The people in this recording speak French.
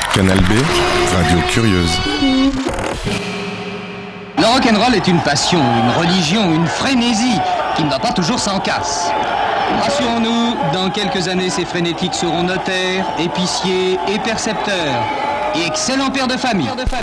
Canal B, radio curieuse. Le rock'n'roll est une passion, une religion, une frénésie qui ne va pas toujours sans casse. Rassurons-nous, dans quelques années, ces frénétiques seront notaires, épiciers et percepteurs. Et excellents pères de famille.